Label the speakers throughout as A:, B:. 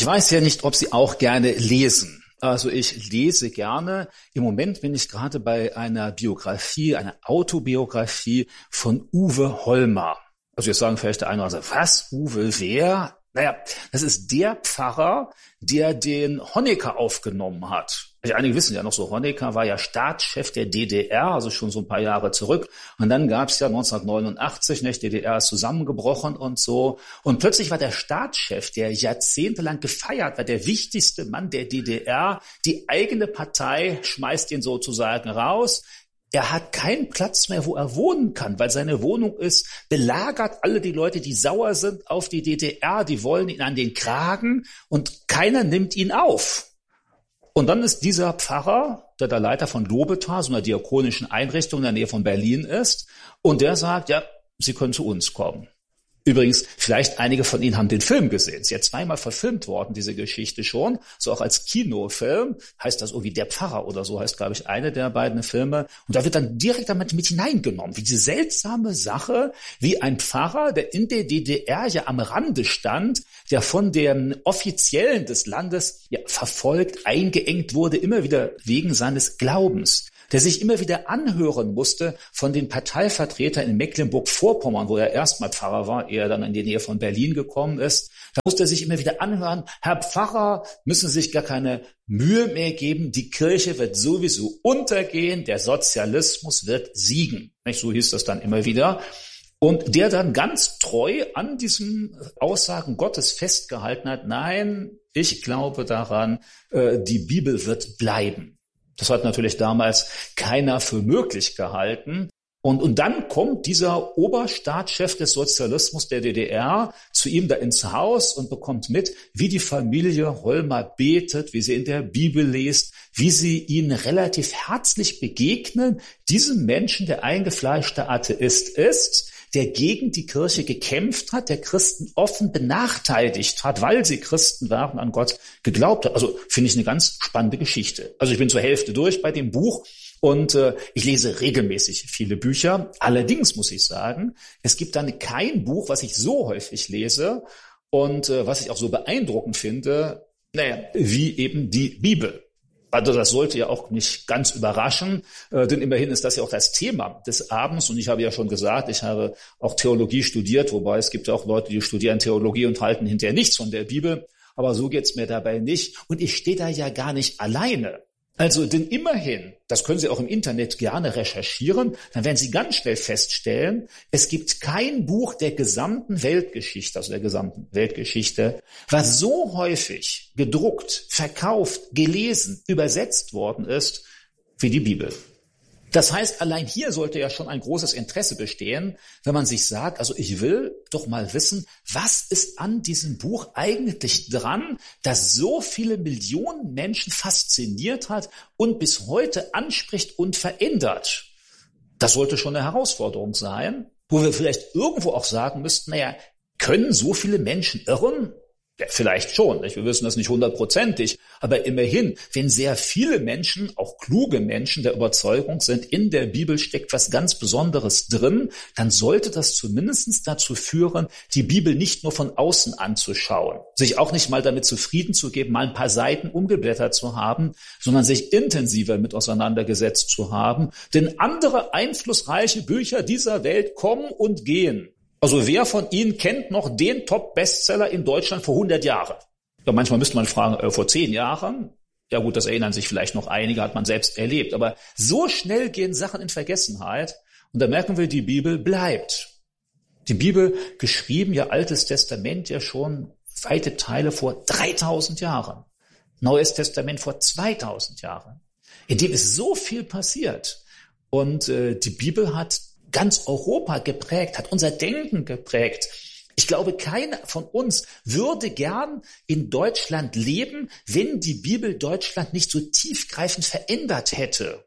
A: Ich weiß ja nicht, ob Sie auch gerne lesen. Also ich lese gerne. Im Moment bin ich gerade bei einer Biografie, einer Autobiografie von Uwe Hollmer. Also jetzt sagen vielleicht der eine oder andere, was, Uwe, wer? Naja, das ist der Pfarrer, der den Honecker aufgenommen hat. Also einige wissen ja noch so, Honecker war ja Staatschef der DDR, also schon so ein paar Jahre zurück. Und dann gab es ja 1989, nicht, DDR ist zusammengebrochen und so. Und plötzlich war der Staatschef, der jahrzehntelang gefeiert war, der wichtigste Mann der DDR. Die eigene Partei schmeißt ihn sozusagen raus. Er hat keinen Platz mehr, wo er wohnen kann, weil seine Wohnung ist belagert. Alle die Leute, die sauer sind auf die DDR, die wollen ihn an den Kragen und keiner nimmt ihn auf. Und dann ist dieser Pfarrer, der Leiter von Lobetal, so einer diakonischen Einrichtung in der Nähe von Berlin ist, und der sagt, ja, Sie können zu uns kommen. Übrigens, vielleicht einige von Ihnen haben den Film gesehen. Es ist ja zweimal verfilmt worden, diese Geschichte schon. So auch als Kinofilm. Heißt das irgendwie Der Pfarrer oder so, heißt, glaube ich, eine der beiden Filme. Und da wird dann direkt damit mit hineingenommen, wie diese seltsame Sache, wie ein Pfarrer, der in der DDR ja am Rande stand, der von den Offiziellen des Landes ja verfolgt, eingeengt wurde, immer wieder wegen seines Glaubens, der sich immer wieder anhören musste von den Parteivertretern in Mecklenburg-Vorpommern, wo er erstmal Pfarrer war, ehe er dann in die Nähe von Berlin gekommen ist. Da musste er sich immer wieder anhören, Herr Pfarrer, müssen Sie sich gar keine Mühe mehr geben, die Kirche wird sowieso untergehen, der Sozialismus wird siegen. Nicht? So hieß das dann immer wieder. Und der dann ganz treu an diesen Aussagen Gottes festgehalten hat, nein, ich glaube daran, die Bibel wird bleiben. Das hat natürlich damals keiner für möglich gehalten. Und dann kommt dieser Oberstaatschef des Sozialismus der DDR zu ihm da ins Haus und bekommt mit, wie die Familie Hollmer betet, wie sie in der Bibel liest, wie sie ihnen relativ herzlich begegnen. Diesem Menschen, der eingefleischter Atheist ist, der gegen die Kirche gekämpft hat, der Christen offen benachteiligt hat, weil sie Christen waren, an Gott geglaubt hat. Also finde ich eine ganz spannende Geschichte. Also ich bin zur Hälfte durch bei dem Buch und ich lese regelmäßig viele Bücher. Allerdings muss ich sagen, es gibt dann kein Buch, was ich so häufig lese und was ich auch so beeindruckend finde, wie eben die Bibel. Also das sollte ja auch nicht ganz überraschen, denn immerhin ist das ja auch das Thema des Abends. Und ich habe ja schon gesagt, ich habe auch Theologie studiert, wobei es gibt ja auch Leute, die studieren Theologie und halten hinterher nichts von der Bibel. Aber so geht's mir dabei nicht. Und ich stehe da ja gar nicht alleine. Also denn immerhin, das können Sie auch im Internet gerne recherchieren, dann werden Sie ganz schnell feststellen, es gibt kein Buch der gesamten Weltgeschichte, also der gesamten Weltgeschichte, was so häufig gedruckt, verkauft, gelesen, übersetzt worden ist wie die Bibel. Das heißt, allein hier sollte ja schon ein großes Interesse bestehen, wenn man sich sagt, also ich will doch mal wissen, was ist an diesem Buch eigentlich dran, das so viele Millionen Menschen fasziniert hat und bis heute anspricht und verändert. Das sollte schon eine Herausforderung sein, wo wir vielleicht irgendwo auch sagen müssten, können so viele Menschen irren? Ja, vielleicht schon, nicht? Wir wissen das nicht 100%, aber immerhin, wenn sehr viele Menschen, auch kluge Menschen der Überzeugung sind, in der Bibel steckt was ganz Besonderes drin, dann sollte das zumindest dazu führen, die Bibel nicht nur von außen anzuschauen, sich auch nicht mal damit zufrieden zu geben, mal ein paar Seiten umgeblättert zu haben, sondern sich intensiver mit auseinandergesetzt zu haben. Denn andere einflussreiche Bücher dieser Welt kommen und gehen. Also wer von Ihnen kennt noch den Top-Bestseller in Deutschland vor 100 Jahren? Ja, manchmal müsste man fragen, vor 10 Jahren? Ja gut, das erinnern sich vielleicht noch einige, hat man selbst erlebt. Aber so schnell gehen Sachen in Vergessenheit. Und da merken wir, die Bibel bleibt. Die Bibel, geschrieben, ja Altes Testament ja schon weite Teile vor 3000 Jahren. Neues Testament vor 2000 Jahren. In dem ist so viel passiert. Und die Bibel hat ganz Europa geprägt, hat unser Denken geprägt. Ich glaube, keiner von uns würde gern in Deutschland leben, wenn die Bibel Deutschland nicht so tiefgreifend verändert hätte.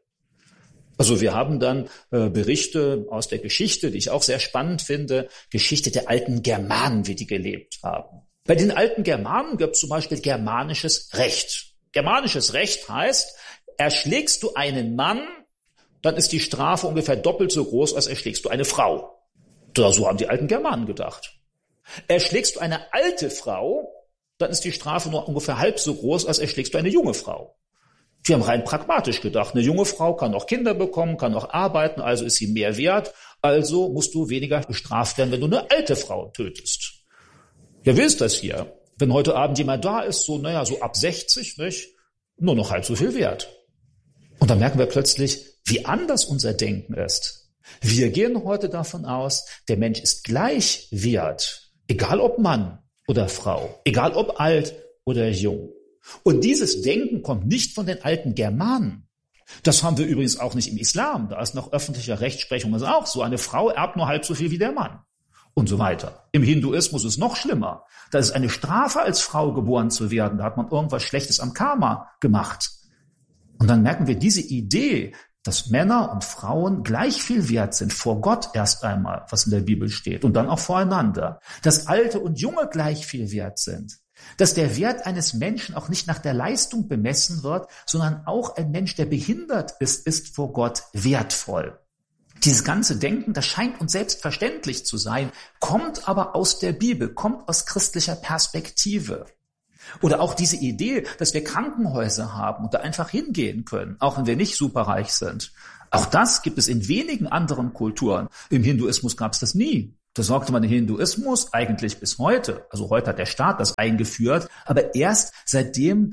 A: Also wir haben dann Berichte aus der Geschichte, die ich auch sehr spannend finde, Geschichte der alten Germanen, wie die gelebt haben. Bei den alten Germanen gibt es zum Beispiel germanisches Recht. Germanisches Recht heißt, erschlägst du einen Mann, dann ist die Strafe ungefähr doppelt so groß, als erschlägst du eine Frau. So haben die alten Germanen gedacht. Erschlägst du eine alte Frau, dann ist die Strafe nur ungefähr halb so groß, als erschlägst du eine junge Frau. Die haben rein pragmatisch gedacht, eine junge Frau kann auch Kinder bekommen, kann auch arbeiten, also ist sie mehr wert, also musst du weniger bestraft werden, wenn du eine alte Frau tötest. Ja, wie ist das hier? Wenn heute Abend jemand da ist, so ab 60, nicht? Nur noch halb so viel wert. Und dann merken wir plötzlich, wie anders unser Denken ist. Wir gehen heute davon aus, der Mensch ist gleich wert, egal ob Mann oder Frau, egal ob alt oder jung. Und dieses Denken kommt nicht von den alten Germanen. Das haben wir übrigens auch nicht im Islam. Da ist nach öffentlicher Rechtsprechung auch so. Eine Frau erbt nur halb so viel wie der Mann. Und so weiter. Im Hinduismus ist es noch schlimmer. Da ist eine Strafe, als Frau geboren zu werden. Da hat man irgendwas Schlechtes am Karma gemacht. Und dann merken wir diese Idee, dass Männer und Frauen gleich viel wert sind vor Gott erst einmal, was in der Bibel steht, und dann auch voreinander. Dass Alte und Junge gleich viel wert sind. Dass der Wert eines Menschen auch nicht nach der Leistung bemessen wird, sondern auch ein Mensch, der behindert ist vor Gott wertvoll. Dieses ganze Denken, das scheint uns selbstverständlich zu sein, kommt aber aus der Bibel, kommt aus christlicher Perspektive. Oder auch diese Idee, dass wir Krankenhäuser haben und da einfach hingehen können, auch wenn wir nicht superreich sind. Auch das gibt es in wenigen anderen Kulturen. Im Hinduismus gab es das nie. Da sorgte man den Hinduismus eigentlich bis heute. Also heute hat der Staat das eingeführt, aber erst seitdem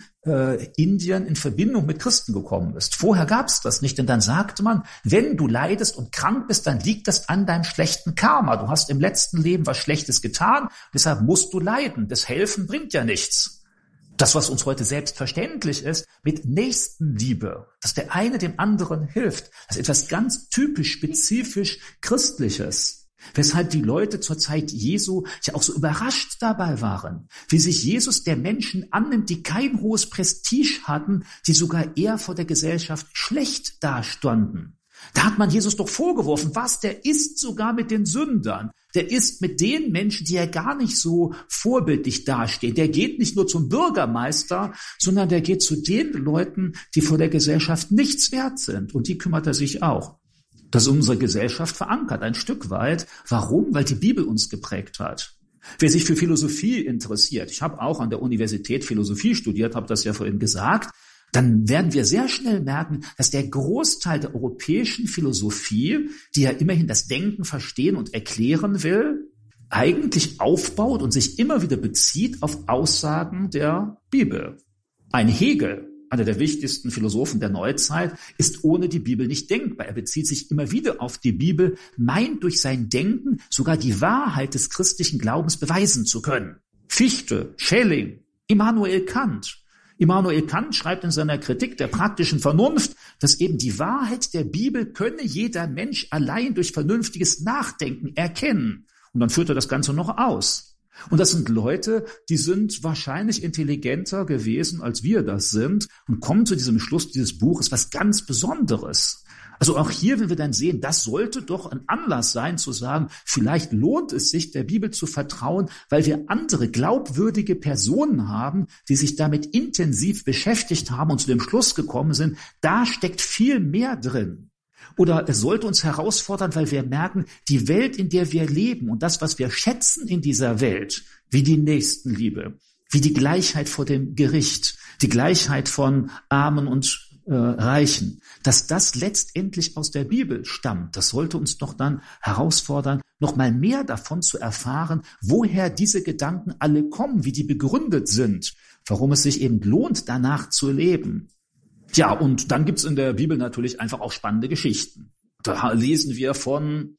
A: Indien in Verbindung mit Christen gekommen ist. Vorher gab es das nicht, denn dann sagte man, wenn du leidest und krank bist, dann liegt das an deinem schlechten Karma. Du hast im letzten Leben was Schlechtes getan, deshalb musst du leiden. Das Helfen bringt ja nichts. Das, was uns heute selbstverständlich ist, mit Nächstenliebe, dass der eine dem anderen hilft, das ist etwas ganz typisch, spezifisch Christliches. Weshalb die Leute zur Zeit Jesu ja auch so überrascht dabei waren, wie sich Jesus der Menschen annimmt, die kein hohes Prestige hatten, die sogar eher vor der Gesellschaft schlecht dastanden. Da hat man Jesus doch vorgeworfen, was, der isst sogar mit den Sündern. Der isst mit den Menschen, die ja gar nicht so vorbildlich dastehen. Der geht nicht nur zum Bürgermeister, sondern der geht zu den Leuten, die vor der Gesellschaft nichts wert sind. Und die kümmert er sich auch. Das ist unsere Gesellschaft verankert, ein Stück weit. Warum? Weil die Bibel uns geprägt hat. Wer sich für Philosophie interessiert, ich habe auch an der Universität Philosophie studiert, habe das ja vorhin gesagt, dann werden wir sehr schnell merken, dass der Großteil der europäischen Philosophie, die ja immerhin das Denken verstehen und erklären will, eigentlich aufbaut und sich immer wieder bezieht auf Aussagen der Bibel. Ein Hegel, einer der wichtigsten Philosophen der Neuzeit, ist ohne die Bibel nicht denkbar. Er bezieht sich immer wieder auf die Bibel, meint durch sein Denken sogar die Wahrheit des christlichen Glaubens beweisen zu können. Fichte, Schelling, Immanuel Kant. Immanuel Kant schreibt in seiner Kritik der praktischen Vernunft, dass eben die Wahrheit der Bibel könne jeder Mensch allein durch vernünftiges Nachdenken erkennen. Und dann führt er das Ganze noch aus. Und das sind Leute, die sind wahrscheinlich intelligenter gewesen, als wir das sind, und kommen zu diesem Schluss, dieses Buch ist was ganz Besonderes. Also auch hier, wenn wir dann sehen, das sollte doch ein Anlass sein, zu sagen, vielleicht lohnt es sich, der Bibel zu vertrauen, weil wir andere glaubwürdige Personen haben, die sich damit intensiv beschäftigt haben und zu dem Schluss gekommen sind, da steckt viel mehr drin. Oder es sollte uns herausfordern, weil wir merken, die Welt, in der wir leben und das, was wir schätzen in dieser Welt, wie die Nächstenliebe, wie die Gleichheit vor dem Gericht, die Gleichheit von Armen und Reichen, dass das letztendlich aus der Bibel stammt. Das sollte uns doch dann herausfordern, noch mal mehr davon zu erfahren, woher diese Gedanken alle kommen, wie die begründet sind, warum es sich eben lohnt, danach zu leben. Ja, und dann gibt's in der Bibel natürlich einfach auch spannende Geschichten. Da lesen wir von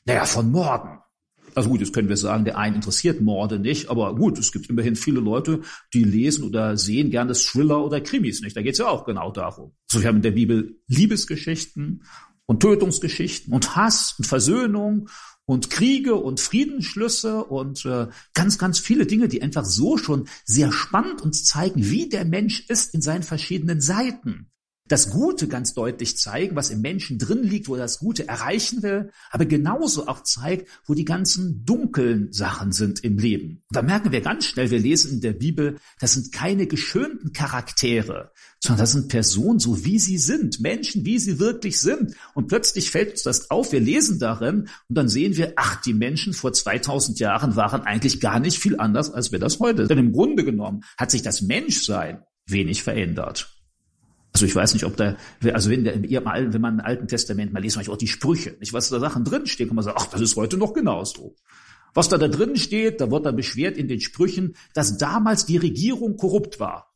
A: Morden. Also gut, jetzt können wir sagen, der einen interessiert Morde nicht, aber gut, es gibt immerhin viele Leute, die lesen oder sehen gerne Thriller oder Krimis nicht. Da geht's ja auch genau darum. So, wir haben in der Bibel Liebesgeschichten und Tötungsgeschichten und Hass und Versöhnung und Kriege und Friedensschlüsse und ganz, ganz viele Dinge, die einfach so schon sehr spannend uns zeigen, wie der Mensch ist in seinen verschiedenen Seiten. das Gute ganz deutlich zeigen, was im Menschen drin liegt, wo er das Gute erreichen will, aber genauso auch zeigt, wo die ganzen dunklen Sachen sind im Leben. Und da merken wir ganz schnell, wir lesen in der Bibel, das sind keine geschönten Charaktere, sondern das sind Personen, so wie sie sind, Menschen, wie sie wirklich sind. Und plötzlich fällt uns das auf, wir lesen darin und dann sehen wir, ach, die Menschen vor 2000 Jahren waren eigentlich gar nicht viel anders, als wir das heute. Denn im Grunde genommen hat sich das Menschsein wenig verändert. Also ich weiß nicht, ob wenn man im Alten Testament mal liest, manchmal auch die Sprüche, nicht, was da Sachen drinstehen, kann man sagen, ach, das ist heute noch genauso. Was da drin steht, da wird dann beschwert in den Sprüchen, dass damals die Regierung korrupt war.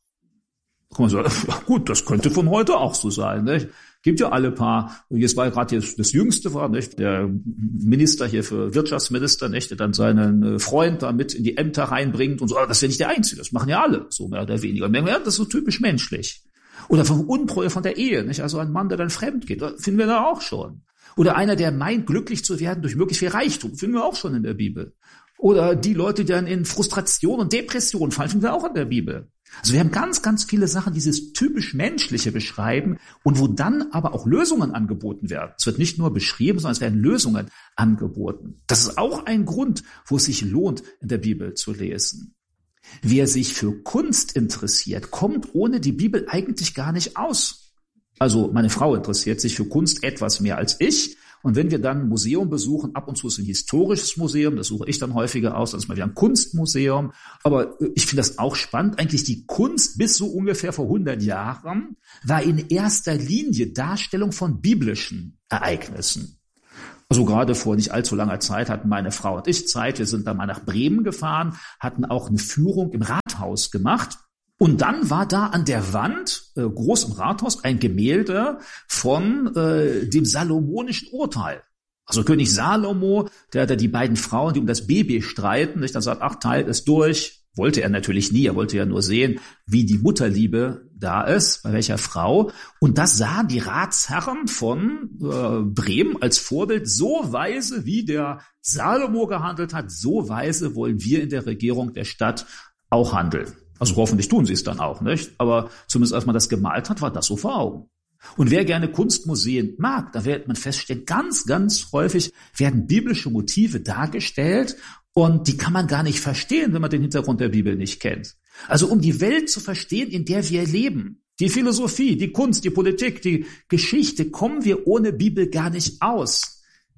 A: Da kann man sagen, ja gut, das könnte von heute auch so sein, nicht? Gibt ja alle paar, jetzt war gerade das Jüngste war, nicht? Der Minister hier für Wirtschaftsminister, nicht? Der dann seinen Freund da mit in die Ämter reinbringt und so, das ist ja nicht der Einzige, das machen ja alle, so mehr oder weniger. Und ja, das ist so typisch menschlich. Oder von Untreue von der Ehe, nicht? Also ein Mann, der dann fremd geht, finden wir da auch schon. Oder einer, der meint, glücklich zu werden durch möglichst viel Reichtum, finden wir auch schon in der Bibel. Oder die Leute, die dann in Frustration und Depression fallen, finden wir auch in der Bibel. Also wir haben ganz, ganz viele Sachen, die dieses typisch Menschliche beschreiben und wo dann aber auch Lösungen angeboten werden. Es wird nicht nur beschrieben, sondern es werden Lösungen angeboten. Das ist auch ein Grund, wo es sich lohnt, in der Bibel zu lesen. Wer sich für Kunst interessiert, kommt ohne die Bibel eigentlich gar nicht aus. Also meine Frau interessiert sich für Kunst etwas mehr als ich. Und wenn wir dann ein Museum besuchen, ab und zu ist ein historisches Museum, das suche ich dann häufiger aus, dann ist mal wieder ein Kunstmuseum. Aber ich finde das auch spannend. Eigentlich die Kunst bis so ungefähr vor 100 Jahren war in erster Linie Darstellung von biblischen Ereignissen. Also gerade vor nicht allzu langer Zeit hatten meine Frau und ich Zeit. Wir sind dann mal nach Bremen gefahren, hatten auch eine Führung im Rathaus gemacht. Und dann war da an der Wand, groß im Rathaus, ein Gemälde von dem salomonischen Urteil. Also König Salomo, der die beiden Frauen, die um das Baby streiten, nicht, dann sagt, ach, teilt es durch. Wollte er natürlich nie, er wollte ja nur sehen, wie die Mutterliebe da ist, bei welcher Frau. Und das sahen die Ratsherren von Bremen als Vorbild. So weise, wie der Salomo gehandelt hat, so weise wollen wir in der Regierung der Stadt auch handeln. Also hoffentlich tun sie es dann auch, nicht? Aber zumindest als man das gemalt hat, war das so vor Augen. Und wer gerne Kunstmuseen mag, da wird man feststellen, ganz, ganz häufig werden biblische Motive dargestellt und die kann man gar nicht verstehen, wenn man den Hintergrund der Bibel nicht kennt. Also um die Welt zu verstehen, in der wir leben, die Philosophie, die Kunst, die Politik, die Geschichte, kommen wir ohne Bibel gar nicht aus.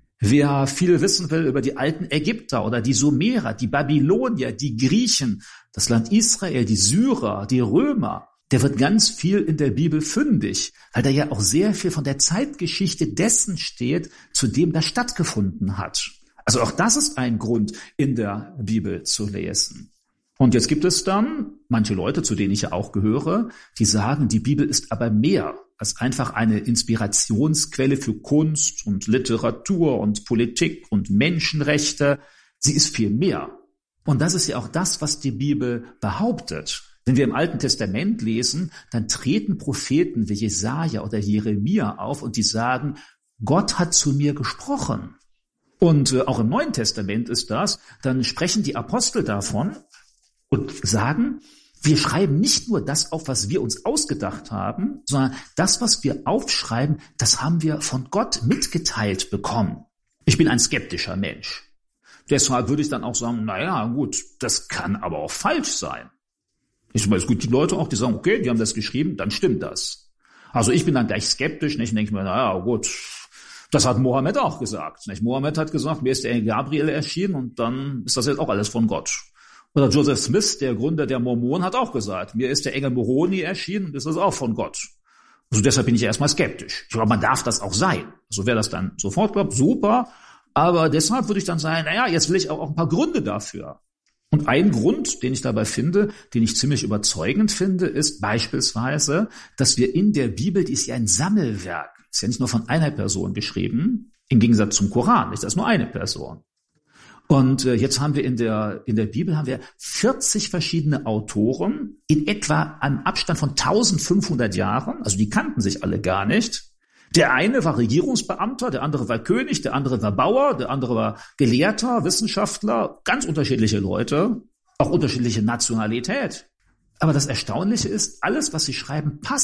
A: Wer viel wissen will über die alten Ägypter oder die Sumerer, die Babylonier, die Griechen, das Land Israel, die Syrer, die Römer, der wird ganz viel in der Bibel fündig, weil da ja auch sehr viel von der Zeitgeschichte dessen steht, zu dem das stattgefunden hat. Also auch das ist ein Grund, in der Bibel zu lesen. Und jetzt gibt es dann manche Leute, zu denen ich ja auch gehöre, die sagen, die Bibel ist aber mehr als einfach eine Inspirationsquelle für Kunst und Literatur und Politik und Menschenrechte. Sie ist viel mehr. Und das ist ja auch das, was die Bibel behauptet. Wenn wir im Alten Testament lesen, dann treten Propheten wie Jesaja oder Jeremia auf und die sagen, Gott hat zu mir gesprochen. Und auch im Neuen Testament ist das, dann sprechen die Apostel davon und sagen, wir schreiben nicht nur das auf, was wir uns ausgedacht haben, sondern das, was wir aufschreiben, das haben wir von Gott mitgeteilt bekommen. Ich bin ein skeptischer Mensch. Deshalb würde ich dann auch sagen, naja, gut, das kann aber auch falsch sein. Ich meine, es gibt die Leute auch, die sagen, okay, die haben das geschrieben, dann stimmt das. Also ich bin dann gleich skeptisch, nicht? Und denke mir, naja, gut, das hat Mohammed auch gesagt. Nicht? Mohammed hat gesagt, mir ist der Engel Gabriel erschienen und dann ist das jetzt auch alles von Gott. Oder Joseph Smith, der Gründer der Mormonen, hat auch gesagt, mir ist der Engel Moroni erschienen und ist das auch von Gott. Also deshalb bin ich ja erstmal skeptisch. Ich glaube, man darf das auch sein. Also wer das dann sofort glaubt, super. Aber deshalb würde ich dann sagen, naja, jetzt will ich auch ein paar Gründe dafür. Und ein Grund, den ich dabei finde, den ich ziemlich überzeugend finde, ist beispielsweise, dass wir in der Bibel, die ist ja ein Sammelwerk, ist ja nicht nur von einer Person geschrieben, im Gegensatz zum Koran, nicht, das ist nur eine Person. Und jetzt haben wir in der Bibel haben wir 40 verschiedene Autoren in etwa einem Abstand von 1500 Jahren, also die kannten sich alle gar nicht. Der eine war Regierungsbeamter, der andere war König, der andere war Bauer, der andere war Gelehrter, Wissenschaftler, ganz unterschiedliche Leute, auch unterschiedliche Nationalität. Aber das Erstaunliche ist, alles, was sie schreiben, passt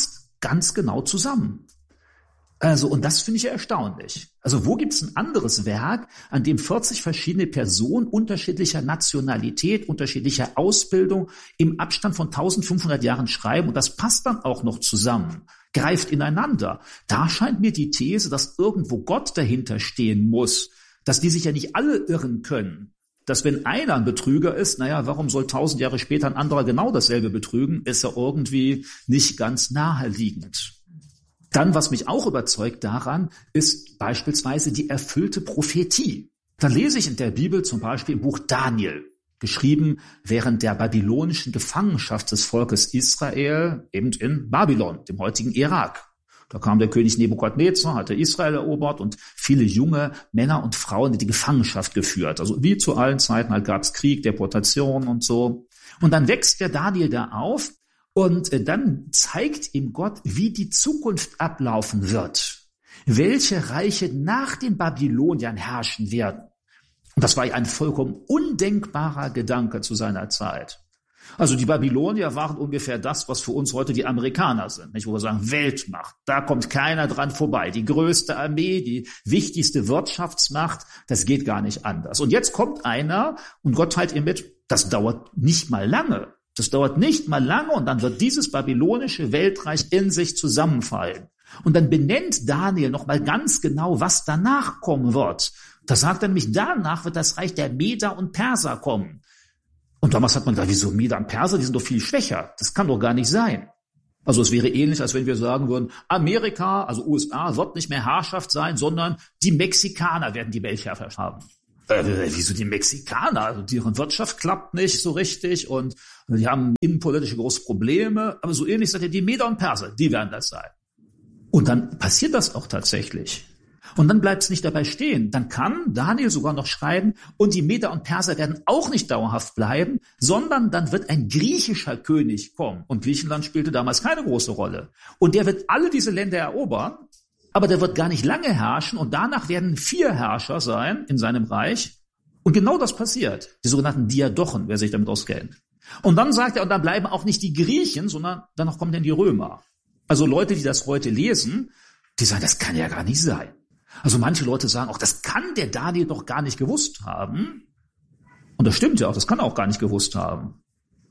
A: ganz genau zusammen. Also, und das finde ich ja erstaunlich. Also, wo gibt's ein anderes Werk, an dem 40 verschiedene Personen unterschiedlicher Nationalität, unterschiedlicher Ausbildung im Abstand von 1500 Jahren schreiben und das passt dann auch noch zusammen, greift ineinander. Da scheint mir die These, dass irgendwo Gott dahinter stehen muss, dass die sich ja nicht alle irren können. Dass wenn einer ein Betrüger ist, warum soll 1000 Jahre später ein anderer genau dasselbe betrügen, ist ja irgendwie nicht ganz naheliegend. Dann, was mich auch überzeugt daran, ist beispielsweise die erfüllte Prophetie. Da lese ich in der Bibel zum Beispiel im Buch Daniel, geschrieben während der babylonischen Gefangenschaft des Volkes Israel, eben in Babylon, dem heutigen Irak. Da kam der König Nebukadnezar, hatte Israel erobert und viele junge Männer und Frauen in die Gefangenschaft geführt. Also wie zu allen Zeiten halt gab es Krieg, Deportation und so. Und dann wächst der Daniel da auf. Und dann zeigt ihm Gott, wie die Zukunft ablaufen wird, welche Reiche nach den Babyloniern herrschen werden. Und das war ein vollkommen undenkbarer Gedanke zu seiner Zeit. Also die Babylonier waren ungefähr das, was für uns heute die Amerikaner sind, nicht? Wo wir sagen, Weltmacht, da kommt keiner dran vorbei. Die größte Armee, die wichtigste Wirtschaftsmacht, das geht gar nicht anders. Und jetzt kommt einer und Gott teilt ihm mit, das dauert nicht mal lange. Das dauert nicht mal lange und dann wird dieses babylonische Weltreich in sich zusammenfallen. Und dann benennt Daniel nochmal ganz genau, was danach kommen wird. Da sagt er nämlich, danach wird das Reich der Meder und Perser kommen. Und damals hat man gedacht, wieso Meder und Perser, die sind doch viel schwächer. Das kann doch gar nicht sein. Also es wäre ähnlich, als wenn wir sagen würden, Amerika, also USA, wird nicht mehr Herrschaft sein, sondern die Mexikaner werden die Weltherrschaft haben. Wieso die Mexikaner? Also deren Wirtschaft klappt nicht so richtig und die haben innenpolitische große Probleme. Aber so ähnlich sagt er, die Meder und Perser, die werden das sein. Und dann passiert das auch tatsächlich. Und dann bleibt es nicht dabei stehen. Dann kann Daniel sogar noch schreiben, und die Meder und Perser werden auch nicht dauerhaft bleiben, sondern dann wird ein griechischer König kommen. Und Griechenland spielte damals keine große Rolle. Und der wird alle diese Länder erobern. Aber der wird gar nicht lange herrschen und danach werden 4 Herrscher sein in seinem Reich. Und genau das passiert. Die sogenannten Diadochen, wer sich damit auskennt. Und dann sagt er, und dann bleiben auch nicht die Griechen, sondern danach kommen dann die Römer. Also Leute, die das heute lesen, die sagen, das kann ja gar nicht sein. Also manche Leute sagen auch, das kann der Daniel doch gar nicht gewusst haben. Und das stimmt ja auch, das kann er auch gar nicht gewusst haben.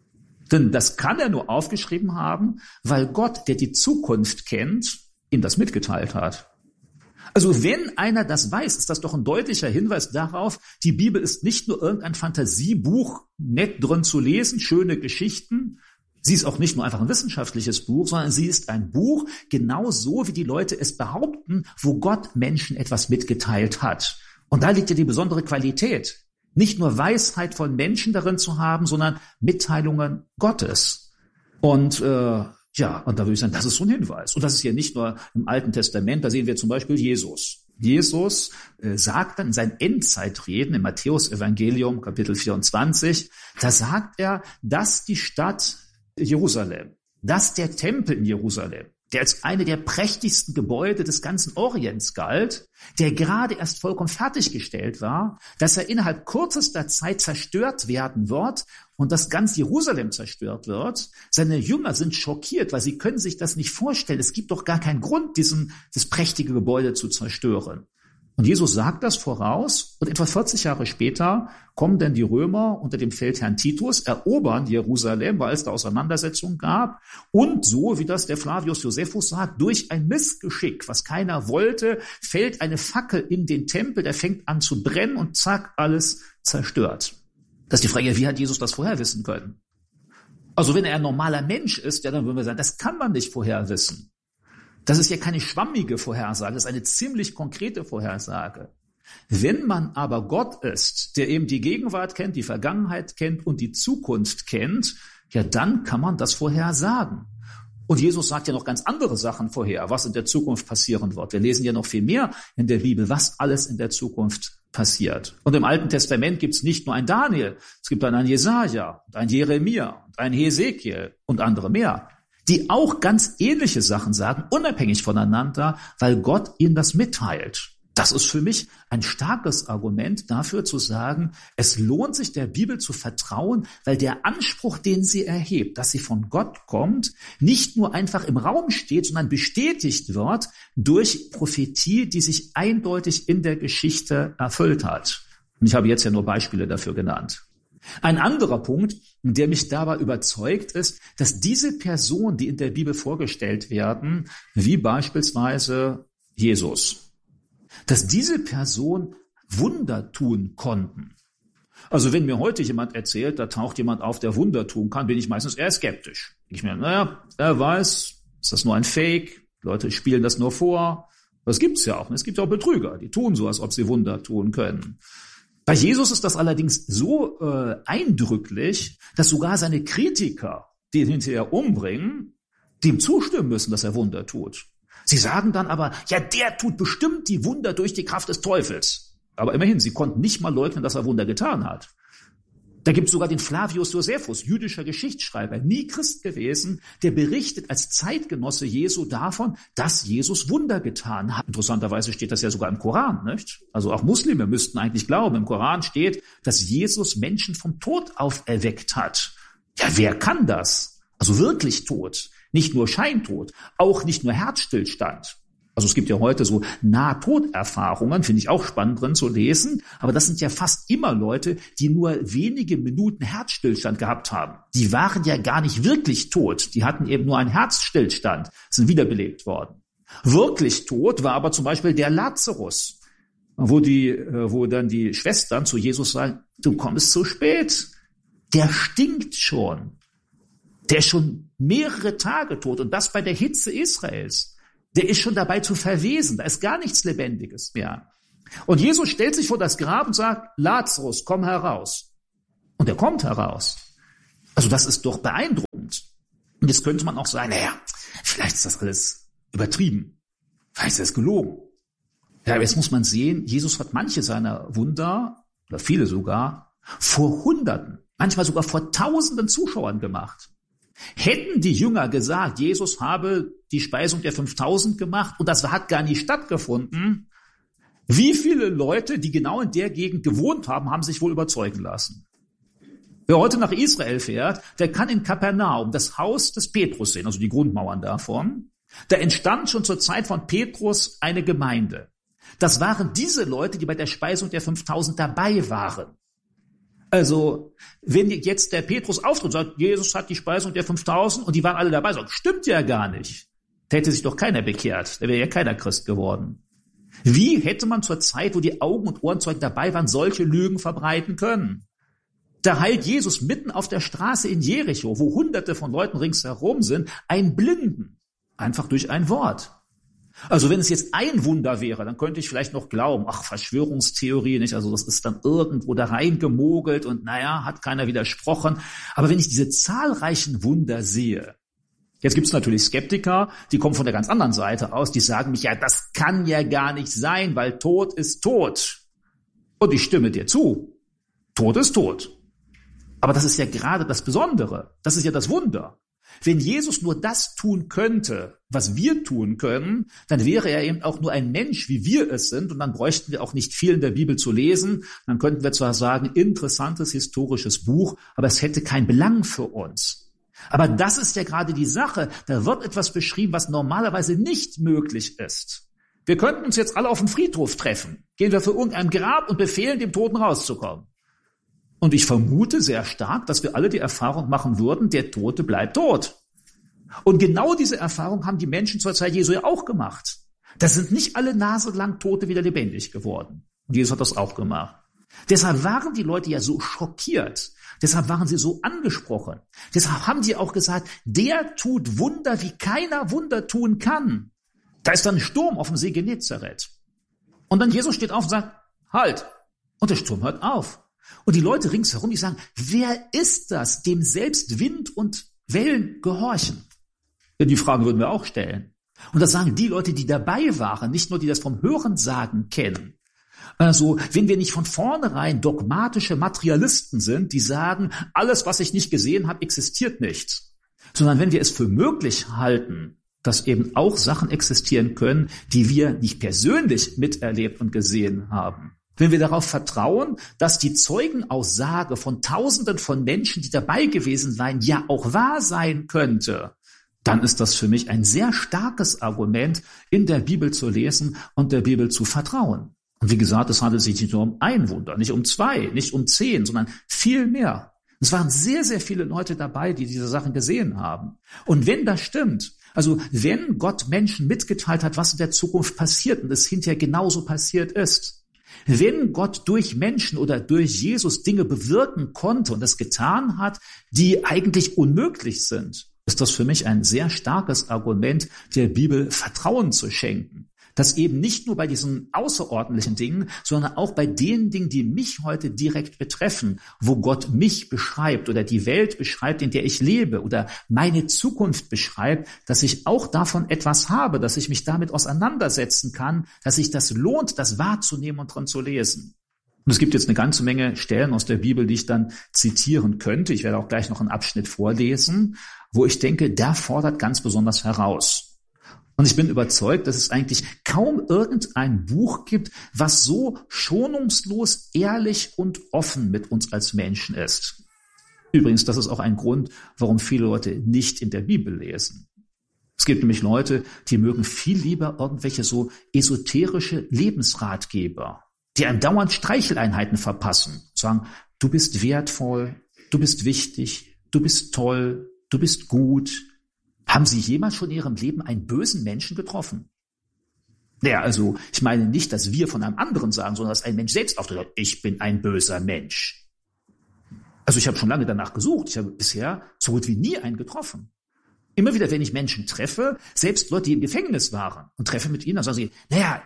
A: Denn das kann er nur aufgeschrieben haben, weil Gott, der die Zukunft kennt, ihm das mitgeteilt hat. Also wenn einer das weiß, ist das doch ein deutlicher Hinweis darauf, die Bibel ist nicht nur irgendein Fantasiebuch, nett drin zu lesen, schöne Geschichten. Sie ist auch nicht nur einfach ein wissenschaftliches Buch, sondern sie ist ein Buch, genau so wie die Leute es behaupten, wo Gott Menschen etwas mitgeteilt hat. Und da liegt ja die besondere Qualität. Nicht nur Weisheit von Menschen darin zu haben, sondern Mitteilungen Gottes. Und und da würde ich sagen, das ist so ein Hinweis. Und das ist ja nicht nur im Alten Testament, da sehen wir zum Beispiel Jesus. Jesus sagt dann in seinen Endzeitreden im Matthäus-Evangelium, Kapitel 24, da sagt er, dass die Stadt Jerusalem, dass der Tempel in Jerusalem, der als eine der prächtigsten Gebäude des ganzen Orients galt, der gerade erst vollkommen fertiggestellt war, dass er innerhalb kürzester Zeit zerstört werden wird und dass ganz Jerusalem zerstört wird. Seine Jünger sind schockiert, weil sie können sich das nicht vorstellen. Es gibt doch gar keinen Grund, das prächtige Gebäude zu zerstören. Und Jesus sagt das voraus und etwa 40 Jahre später kommen dann die Römer unter dem Feldherrn Titus, erobern Jerusalem, weil es da Auseinandersetzungen gab und so, wie das der Flavius Josephus sagt, durch ein Missgeschick, was keiner wollte, fällt eine Fackel in den Tempel, der fängt an zu brennen und zack, alles zerstört. Das ist die Frage, wie hat Jesus das vorher wissen können? Also wenn er ein normaler Mensch ist, dann würden wir sagen, das kann man nicht vorher wissen. Das ist ja keine schwammige Vorhersage, das ist eine ziemlich konkrete Vorhersage. Wenn man aber Gott ist, der eben die Gegenwart kennt, die Vergangenheit kennt und die Zukunft kennt, ja, dann kann man das vorhersagen. Und Jesus sagt ja noch ganz andere Sachen vorher, was in der Zukunft passieren wird. Wir lesen ja noch viel mehr in der Bibel, was alles in der Zukunft passiert. Und im Alten Testament gibt es nicht nur ein Daniel, es gibt dann ein Jesaja, ein Jeremia, ein Hesekiel und andere mehr, die auch ganz ähnliche Sachen sagen, unabhängig voneinander, weil Gott ihnen das mitteilt. Das ist für mich ein starkes Argument dafür zu sagen, es lohnt sich der Bibel zu vertrauen, weil der Anspruch, den sie erhebt, dass sie von Gott kommt, nicht nur einfach im Raum steht, sondern bestätigt wird durch Prophetie, die sich eindeutig in der Geschichte erfüllt hat. Und ich habe jetzt ja nur Beispiele dafür genannt. Ein anderer Punkt, der mich dabei überzeugt, ist, dass diese Personen, die in der Bibel vorgestellt werden, wie beispielsweise Jesus, dass diese Personen Wunder tun konnten. Also wenn mir heute jemand erzählt, da taucht jemand auf, der Wunder tun kann, bin ich meistens eher skeptisch. Ich mir, er weiß, ist das nur ein Fake? Leute spielen das nur vor. Das gibt's ja auch. Es gibt ja auch Betrüger, die tun so, als ob sie Wunder tun können. Bei Jesus ist das allerdings so eindrücklich, dass sogar seine Kritiker, die ihn hinterher umbringen, dem zustimmen müssen, dass er Wunder tut. Sie sagen dann aber, ja, der tut bestimmt die Wunder durch die Kraft des Teufels. Aber immerhin, sie konnten nicht mal leugnen, dass er Wunder getan hat. Da gibt es sogar den Flavius Josephus, jüdischer Geschichtsschreiber, nie Christ gewesen, der berichtet als Zeitgenosse Jesu davon, dass Jesus Wunder getan hat. Interessanterweise steht das ja sogar im Koran, nicht? Also auch Muslime müssten eigentlich glauben. Im Koran steht, dass Jesus Menschen vom Tod auferweckt hat. Ja, wer kann das? Also wirklich tot. Nicht nur Scheintod, auch nicht nur Herzstillstand. Also es gibt ja heute so Nahtoderfahrungen, finde ich auch spannend drin zu lesen, aber das sind ja fast immer Leute, die nur wenige Minuten Herzstillstand gehabt haben. Die waren ja gar nicht wirklich tot, die hatten eben nur einen Herzstillstand, sind wiederbelebt worden. Wirklich tot war aber zum Beispiel der Lazarus, wo dann die Schwestern zu Jesus sagen, du kommst zu spät, der stinkt schon. Der ist schon mehrere Tage tot und das bei der Hitze Israels. Der ist schon dabei zu verwesen. Da ist gar nichts Lebendiges mehr. Und Jesus stellt sich vor das Grab und sagt, Lazarus, komm heraus. Und er kommt heraus. Also das ist doch beeindruckend. Und jetzt könnte man auch sagen, naja, vielleicht ist das alles übertrieben. Vielleicht ist das gelogen. Ja, aber jetzt muss man sehen, Jesus hat manche seiner Wunder, oder viele sogar, vor Hunderten, manchmal sogar vor Tausenden Zuschauern gemacht. Hätten die Jünger gesagt, Jesus habe die Speisung der 5000 gemacht und das hat gar nicht stattgefunden, wie viele Leute, die genau in der Gegend gewohnt haben, haben sich wohl überzeugen lassen? Wer heute nach Israel fährt, der kann in Kapernaum das Haus des Petrus sehen, also die Grundmauern davon. Da entstand schon zur Zeit von Petrus eine Gemeinde. Das waren diese Leute, die bei der Speisung der 5000 dabei waren. Also, wenn jetzt der Petrus auftritt und sagt, Jesus hat die Speisung der 5000 und die waren alle dabei, sagt, stimmt ja gar nicht. Da hätte sich doch keiner bekehrt, da wäre ja keiner Christ geworden. Wie hätte man zur Zeit, wo die Augen- und Ohrenzeugen dabei waren, solche Lügen verbreiten können? Da heilt Jesus mitten auf der Straße in Jericho, wo Hunderte von Leuten ringsherum sind, einen Blinden, einfach durch ein Wort. Also wenn es jetzt ein Wunder wäre, dann könnte ich vielleicht noch glauben, ach, Verschwörungstheorie, nicht? Also das ist dann irgendwo da reingemogelt und naja, hat keiner widersprochen. Aber wenn ich diese zahlreichen Wunder sehe, jetzt gibt es natürlich Skeptiker, die kommen von der ganz anderen Seite aus, die sagen mich, ja, das kann ja gar nicht sein, weil Tod ist tot. Und ich stimme dir zu. Tod ist tot. Aber das ist ja gerade das Besondere. Das ist ja das Wunder. Wenn Jesus nur das tun könnte, was wir tun können, dann wäre er eben auch nur ein Mensch, wie wir es sind, und dann bräuchten wir auch nicht viel in der Bibel zu lesen. Dann könnten wir zwar sagen, interessantes historisches Buch, aber es hätte keinen Belang für uns. Aber das ist ja gerade die Sache. Da wird etwas beschrieben, was normalerweise nicht möglich ist. Wir könnten uns jetzt alle auf dem Friedhof treffen, gehen wir für irgendein Grab und befehlen, dem Toten rauszukommen. Und ich vermute sehr stark, dass wir alle die Erfahrung machen würden, der Tote bleibt tot. Und genau diese Erfahrung haben die Menschen zur Zeit Jesu ja auch gemacht. Da sind nicht alle naselang Tote wieder lebendig geworden. Und Jesus hat das auch gemacht. Deshalb waren die Leute ja so schockiert. Deshalb waren sie so angesprochen. Deshalb haben sie auch gesagt, der tut Wunder, wie keiner Wunder tun kann. Da ist dann ein Sturm auf dem See Genezareth. Und dann Jesus steht auf und sagt, halt. Und der Sturm hört auf. Und die Leute ringsherum, die sagen, wer ist das, dem selbst Wind und Wellen gehorchen? Ja, die Frage würden wir auch stellen. Und das sagen die Leute, die dabei waren, nicht nur die das vom Hörensagen kennen. Also, wenn wir nicht von vornherein dogmatische Materialisten sind, die sagen, alles, was ich nicht gesehen habe, existiert nicht. Sondern wenn wir es für möglich halten, dass eben auch Sachen existieren können, die wir nicht persönlich miterlebt und gesehen haben. Wenn wir darauf vertrauen, dass die Zeugenaussage von Tausenden von Menschen, die dabei gewesen seien, ja auch wahr sein könnte, dann ist das für mich ein sehr starkes Argument, in der Bibel zu lesen und der Bibel zu vertrauen. Und wie gesagt, es handelt sich nicht nur um ein Wunder, nicht um 2, nicht um 10, sondern viel mehr. Es waren sehr, sehr viele Leute dabei, die diese Sachen gesehen haben. Und wenn das stimmt, also wenn Gott Menschen mitgeteilt hat, was in der Zukunft passiert und es hinterher genauso passiert ist, wenn Gott durch Menschen oder durch Jesus Dinge bewirken konnte und es getan hat, die eigentlich unmöglich sind, ist das für mich ein sehr starkes Argument, der Bibel Vertrauen zu schenken. Dass eben nicht nur bei diesen außerordentlichen Dingen, sondern auch bei den Dingen, die mich heute direkt betreffen, wo Gott mich beschreibt oder die Welt beschreibt, in der ich lebe oder meine Zukunft beschreibt, dass ich auch davon etwas habe, dass ich mich damit auseinandersetzen kann, dass sich das lohnt, das wahrzunehmen und dran zu lesen. Und es gibt jetzt eine ganze Menge Stellen aus der Bibel, die ich dann zitieren könnte. Ich werde auch gleich noch einen Abschnitt vorlesen, wo ich denke, der fordert ganz besonders heraus. Und ich bin überzeugt, dass es eigentlich kaum irgendein Buch gibt, was so schonungslos, ehrlich und offen mit uns als Menschen ist. Übrigens, das ist auch ein Grund, warum viele Leute nicht in der Bibel lesen. Es gibt nämlich Leute, die mögen viel lieber irgendwelche so esoterische Lebensratgeber, die einem dauernd Streicheleinheiten verpassen, sagen, du bist wertvoll, du bist wichtig, du bist toll, du bist gut. Haben Sie jemals schon in Ihrem Leben einen bösen Menschen getroffen? Naja, also ich meine nicht, dass wir von einem anderen sagen, sondern dass ein Mensch selbst auftritt, ich bin ein böser Mensch. Also ich habe schon lange danach gesucht. Ich habe bisher so gut wie nie einen getroffen. Immer wieder, wenn ich Menschen treffe, selbst Leute, die im Gefängnis waren, und treffe mit ihnen, dann sagen sie, naja,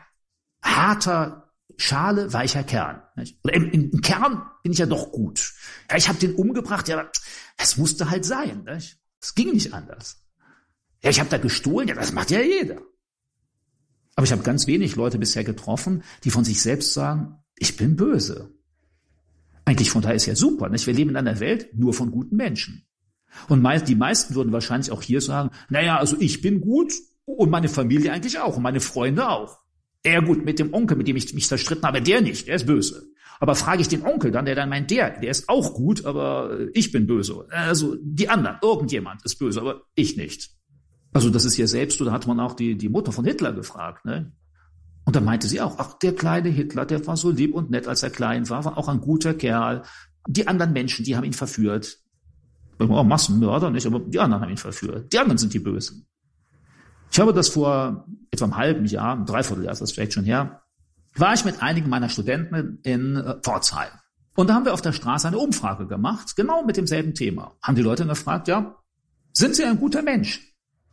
A: harter Schale, weicher Kern. Nicht? Oder im Kern bin ich ja doch gut. Ja, ich habe den umgebracht, ja, das musste halt sein. Nicht? Das ging nicht anders. Ja, ich habe da gestohlen, ja, das macht ja jeder. Aber ich habe ganz wenig Leute bisher getroffen, die von sich selbst sagen, ich bin böse. Eigentlich von daher ist ja super, nicht? Wir leben in einer Welt nur von guten Menschen. Und die meisten würden wahrscheinlich auch hier sagen, naja, also ich bin gut und meine Familie eigentlich auch und meine Freunde auch. Ja gut, mit dem Onkel, mit dem ich mich zerstritten habe, der nicht, der ist böse. Aber frage ich den Onkel dann, der dann meint, der ist auch gut, aber ich bin böse. Also die anderen, irgendjemand ist böse, aber ich nicht. Also das ist ja selbst, da hat man auch die Mutter von Hitler gefragt, ne? Und da meinte sie auch, ach, der kleine Hitler, der war so lieb und nett, als er klein war auch ein guter Kerl. Die anderen Menschen, die haben ihn verführt. Massenmörder nicht, aber die anderen haben ihn verführt. Die anderen sind die Bösen. Ich habe das vor etwa einem halben Jahr, einem Dreivierteljahr ist das vielleicht schon her, war ich mit einigen meiner Studenten in Pforzheim. Und da haben wir auf der Straße eine Umfrage gemacht, genau mit demselben Thema. Haben die Leute gefragt, ja, sind Sie ein guter Mensch?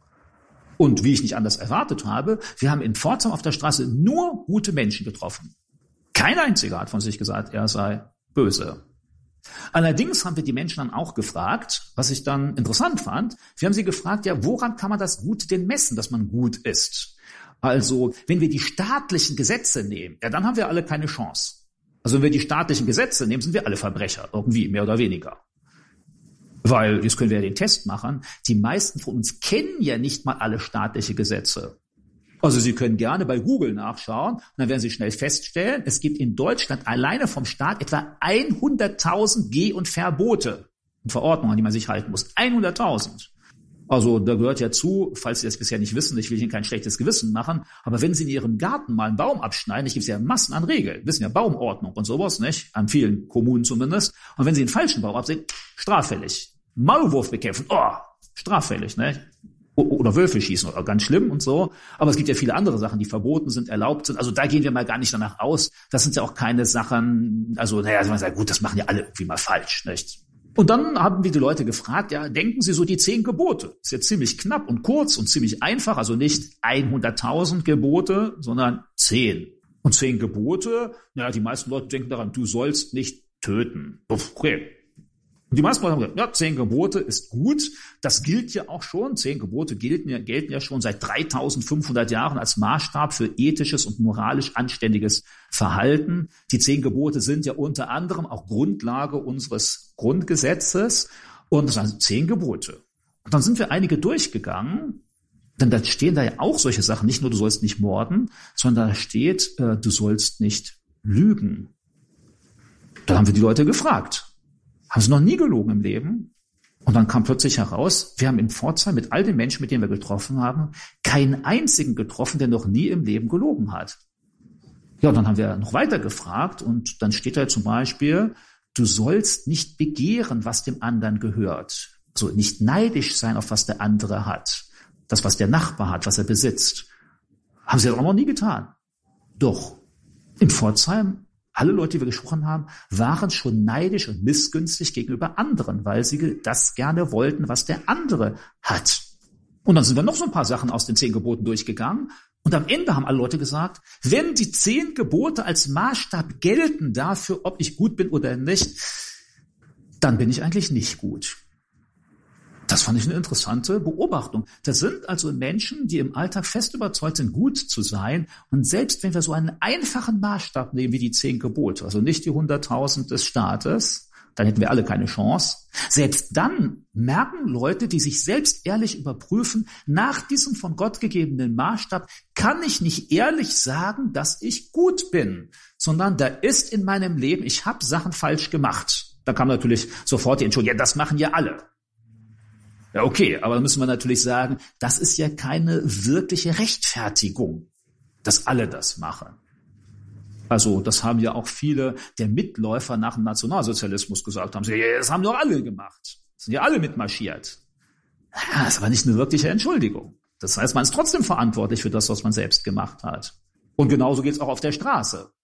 A: Und wie ich nicht anders erwartet habe, wir haben in Pforzheim auf der Straße nur gute Menschen getroffen. Kein einziger hat von sich gesagt, er sei böse. Allerdings haben wir die Menschen dann auch gefragt, was ich dann interessant fand. Wir haben sie gefragt, ja, woran kann man das Gute denn messen, dass man gut ist? Also, wenn wir die staatlichen Gesetze nehmen, ja, dann haben wir alle keine Chance. Also, wenn wir die staatlichen Gesetze nehmen, sind wir alle Verbrecher, irgendwie, mehr oder weniger. Weil, jetzt können wir ja den Test machen, die meisten von uns kennen ja nicht mal alle staatliche Gesetze. Also Sie können gerne bei Google nachschauen und dann werden Sie schnell feststellen, es gibt in Deutschland alleine vom Staat etwa 100.000 Geh- und Verbote und Verordnungen, an die man sich halten muss. 100.000. Also da gehört ja zu, falls Sie das bisher nicht wissen, ich will Ihnen kein schlechtes Gewissen machen, aber wenn Sie in Ihrem Garten mal einen Baum abschneiden, es gibt ja Massen an Regeln, wissen ja Baumordnung und sowas, nicht? An vielen Kommunen zumindest. Und wenn Sie einen falschen Baum absehen, straffällig. Maulwurf bekämpfen, straffällig, ne? Oder Wölfe schießen, oder ganz schlimm und so. Aber es gibt ja viele andere Sachen, die verboten sind, erlaubt sind. Also da gehen wir mal gar nicht danach aus. Das sind ja auch keine Sachen, also naja, man sagt, gut, das machen ja alle irgendwie mal falsch, nicht? Und dann haben wir die Leute gefragt, ja, denken Sie so die 10 Gebote? Ist ja ziemlich knapp und kurz und ziemlich einfach, also nicht 100.000 Gebote, sondern 10. Und 10 Gebote, naja, die meisten Leute denken daran, du sollst nicht töten. Okay. Und die meisten Leute haben gesagt, ja, 10 Gebote ist gut. Das gilt ja auch schon. 10 Gebote gelten ja schon seit 3.500 Jahren als Maßstab für ethisches und moralisch anständiges Verhalten. Die 10 Gebote sind ja unter anderem auch Grundlage unseres Grundgesetzes. Und das sind 10 Gebote. Und dann sind wir einige durchgegangen. Denn da stehen da ja auch solche Sachen, nicht nur du sollst nicht morden, sondern da steht, du sollst nicht lügen. Dann haben wir die Leute gefragt, haben sie noch nie gelogen im Leben? Und dann kam plötzlich heraus, wir haben in Pforzheim mit all den Menschen, mit denen wir getroffen haben, keinen einzigen getroffen, der noch nie im Leben gelogen hat. Ja, und dann haben wir noch weiter gefragt und dann steht da zum Beispiel, du sollst nicht begehren, was dem anderen gehört. So nicht neidisch sein, auf was der andere hat. Das, was der Nachbar hat, was er besitzt. Haben sie das auch noch nie getan. Doch, in Pforzheim, alle Leute, die wir gesprochen haben, waren schon neidisch und missgünstig gegenüber anderen, weil sie das gerne wollten, was der andere hat. Und dann sind wir noch so ein paar Sachen aus den 10 Geboten durchgegangen. Und am Ende haben alle Leute gesagt, wenn die 10 Gebote als Maßstab gelten dafür, ob ich gut bin oder nicht, dann bin ich eigentlich nicht gut. Das fand ich eine interessante Beobachtung. Das sind also Menschen, die im Alltag fest überzeugt sind, gut zu sein. Und selbst wenn wir so einen einfachen Maßstab nehmen wie die 10 Gebote, also nicht die 100.000 des Staates, dann hätten wir alle keine Chance. Selbst dann merken Leute, die sich selbst ehrlich überprüfen, nach diesem von Gott gegebenen Maßstab kann ich nicht ehrlich sagen, dass ich gut bin, sondern da ist in meinem Leben, ich habe Sachen falsch gemacht. Da kam natürlich sofort die Entschuldigung, ja, das machen ja alle. Ja, okay, aber dann müssen wir natürlich sagen, das ist ja keine wirkliche Rechtfertigung, dass alle das machen. Also das haben ja auch viele der Mitläufer nach dem Nationalsozialismus gesagt, haben sie, ja, das haben doch alle gemacht, sind ja alle mitmarschiert. Ja, das ist aber nicht eine wirkliche Entschuldigung. Das heißt, man ist trotzdem verantwortlich für das, was man selbst gemacht hat. Und genauso geht's auch auf der Straße.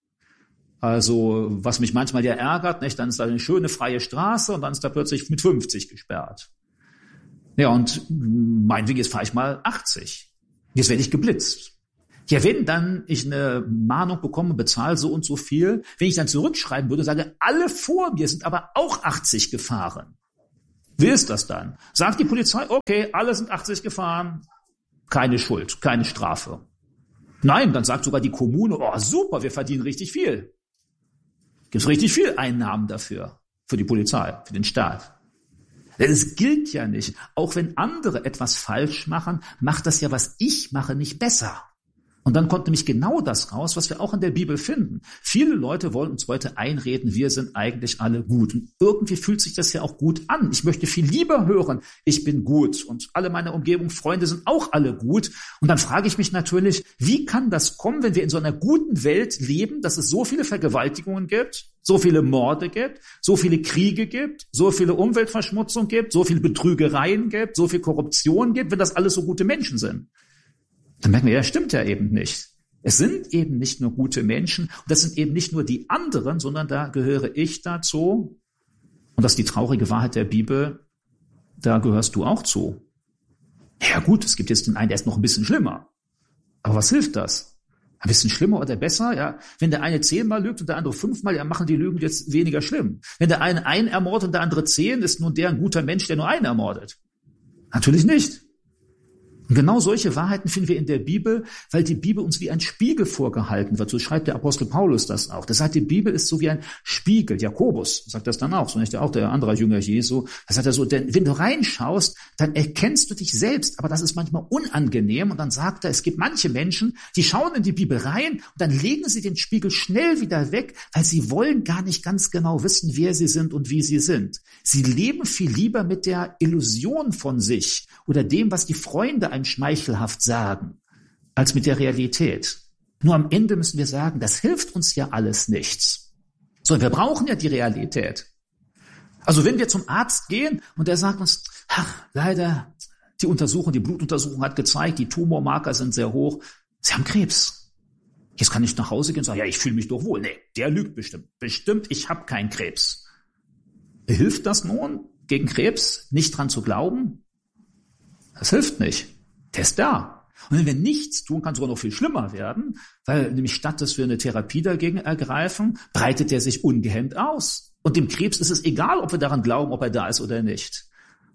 A: Also was mich manchmal ja ärgert, nicht, dann ist da eine schöne freie Straße und dann ist da plötzlich mit 50 gesperrt. Ja, und meinetwegen, jetzt fahre ich mal 80. Jetzt werde ich geblitzt. Ja, wenn dann ich eine Mahnung bekomme, bezahle so und so viel, wenn ich dann zurückschreiben würde, sage, alle vor mir sind aber auch 80 gefahren. Wie ist das dann? Sagt die Polizei, okay, alle sind 80 gefahren, keine Schuld, keine Strafe. Nein, dann sagt sogar die Kommune, oh super, wir verdienen richtig viel. Gibt's richtig viel Einnahmen dafür, für die Polizei, für den Staat. Denn es gilt ja nicht. Auch wenn andere etwas falsch machen, macht das ja, was ich mache, nicht besser. Und dann kommt nämlich genau das raus, was wir auch in der Bibel finden. Viele Leute wollen uns heute einreden, wir sind eigentlich alle gut. Und irgendwie fühlt sich das ja auch gut an. Ich möchte viel lieber hören, ich bin gut. Und alle meine Umgebung, Freunde sind auch alle gut. Und dann frage ich mich natürlich, wie kann das kommen, wenn wir in so einer guten Welt leben, dass es so viele Vergewaltigungen gibt, so viele Morde gibt, so viele Kriege gibt, so viele Umweltverschmutzung gibt, so viele Betrügereien gibt, so viel Korruption gibt, wenn das alles so gute Menschen sind. Dann merken wir, ja, stimmt ja eben nicht. Es sind eben nicht nur gute Menschen und das sind eben nicht nur die anderen, sondern da gehöre ich dazu. Und das ist die traurige Wahrheit der Bibel, da gehörst du auch zu. Ja gut, es gibt jetzt den einen, der ist noch ein bisschen schlimmer. Aber was hilft das? Ein bisschen schlimmer oder besser? Ja, wenn der eine 10-mal lügt und der andere 5-mal, ja, machen die Lügen jetzt weniger schlimm. Wenn der eine einen ermordet und der andere 10, ist nun der ein guter Mensch, der nur einen ermordet? Natürlich nicht. Und genau solche Wahrheiten finden wir in der Bibel, weil die Bibel uns wie ein Spiegel vorgehalten wird. So schreibt der Apostel Paulus das auch. Das sagt, die Bibel ist so wie ein Spiegel. Jakobus sagt das dann auch, so nicht auch der andere Jünger Jesu. Da sagt er so, denn wenn du reinschaust, dann erkennst du dich selbst, aber das ist manchmal unangenehm. Und dann sagt er, es gibt manche Menschen, die schauen in die Bibel rein und dann legen sie den Spiegel schnell wieder weg, weil sie wollen gar nicht ganz genau wissen, wer sie sind und wie sie sind. Sie leben viel lieber mit der Illusion von sich oder dem, was die Freunde einem schmeichelhaft sagen, als mit der Realität. Nur am Ende müssen wir sagen, das hilft uns ja alles nichts. So, wir brauchen ja die Realität. Also wenn wir zum Arzt gehen und der sagt uns, ach, leider, die Blutuntersuchung hat gezeigt, die Tumormarker sind sehr hoch, Sie haben Krebs. Jetzt kann ich nach Hause gehen und sagen, ja, ich fühle mich doch wohl. Nee, der lügt bestimmt. Bestimmt, ich habe keinen Krebs. Hilft das nun, gegen Krebs nicht dran zu glauben? Das hilft nicht. Der ist da. Und wenn wir nichts tun, kann es sogar noch viel schlimmer werden, weil nämlich statt, dass wir eine Therapie dagegen ergreifen, breitet der sich ungehemmt aus. Und dem Krebs ist es egal, ob wir daran glauben, ob er da ist oder nicht.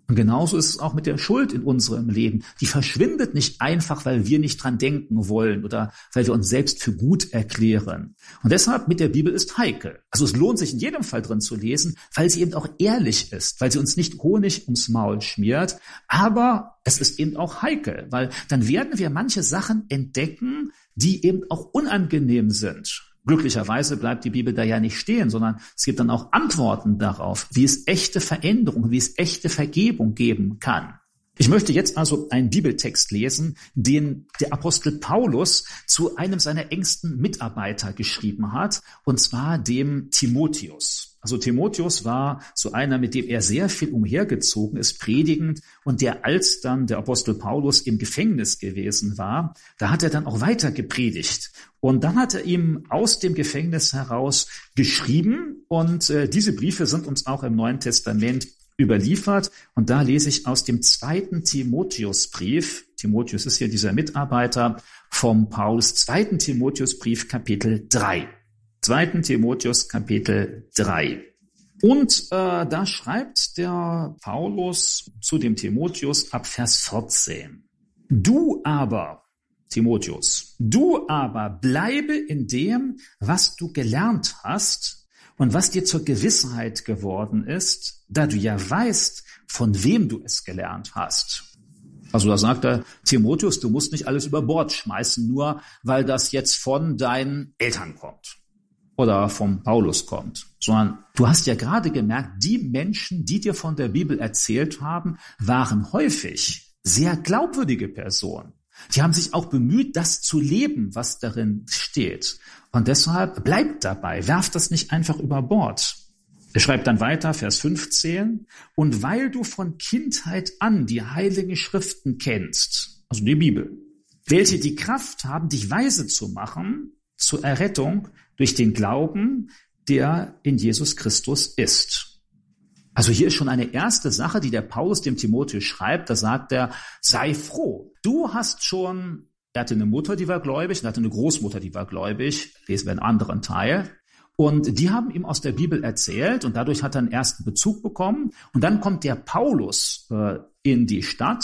A: Und genauso ist es auch mit der Schuld in unserem Leben. Die verschwindet nicht einfach, weil wir nicht dran denken wollen oder weil wir uns selbst für gut erklären. Und deshalb mit der Bibel ist heikel. Also es lohnt sich in jedem Fall drin zu lesen, weil sie eben auch ehrlich ist, weil sie uns nicht Honig ums Maul schmiert. Aber es ist eben auch heikel, weil dann werden wir manche Sachen entdecken, die eben auch unangenehm sind. Glücklicherweise bleibt die Bibel da ja nicht stehen, sondern es gibt dann auch Antworten darauf, wie es echte Veränderung, wie es echte Vergebung geben kann. Ich möchte jetzt also einen Bibeltext lesen, den der Apostel Paulus zu einem seiner engsten Mitarbeiter geschrieben hat, und zwar dem Timotheus. Also Timotheus war so einer, mit dem er sehr viel umhergezogen ist, predigend, und der, als dann der Apostel Paulus im Gefängnis gewesen war, da hat er dann auch weiter gepredigt. Und dann hat er ihm aus dem Gefängnis heraus geschrieben, und diese Briefe sind uns auch im Neuen Testament überliefert. Und da lese ich aus dem 2. Timotheusbrief. Timotheus ist hier dieser Mitarbeiter vom Paulus. 2. Timotheusbrief, Kapitel 3. 2. Timotheus, Kapitel 3. Und da schreibt der Paulus zu dem Timotheus ab Vers 14. Du aber, Timotheus, du aber bleibe in dem, was du gelernt hast und was dir zur Gewissheit geworden ist, da du ja weißt, von wem du es gelernt hast. Also da sagt er, Timotheus, du musst nicht alles über Bord schmeißen, nur weil das jetzt von deinen Eltern kommt oder vom Paulus kommt, sondern du hast ja gerade gemerkt, die Menschen, die dir von der Bibel erzählt haben, waren häufig sehr glaubwürdige Personen. Die haben sich auch bemüht, das zu leben, was darin steht. Und deshalb bleibt dabei, werft das nicht einfach über Bord. Er schreibt dann weiter, Vers 15, und weil du von Kindheit an die heiligen Schriften kennst, also die Bibel, welche die Kraft haben, dich weise zu machen zur Errettung durch den Glauben, der in Jesus Christus ist. Also hier ist schon eine erste Sache, die der Paulus dem Timotheus schreibt. Da sagt er, sei froh. Du hast schon, er hatte eine Mutter, die war gläubig, und er hatte eine Großmutter, die war gläubig. Lesen wir einen anderen Teil. Und die haben ihm aus der Bibel erzählt, und dadurch hat er einen ersten Bezug bekommen. Und dann kommt der Paulus in die Stadt